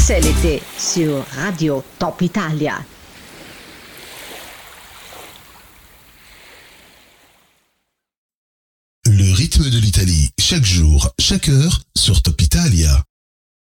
C'est l'été sur Radio Top Italia. Le rythme de l'Italie, chaque jour, chaque heure, sur Top Italia.